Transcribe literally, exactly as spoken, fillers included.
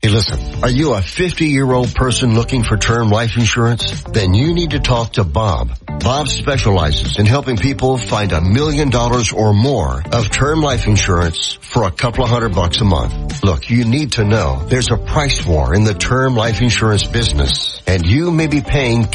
Hey, listen, are you a fifty-year-old person looking for term life insurance? Then you need to talk to Bob. Bob specializes in helping people find a million dollars or more of term life insurance for a couple of hundred bucks a month. Look, you need to know there's a price war in the term life insurance business, and you may be paying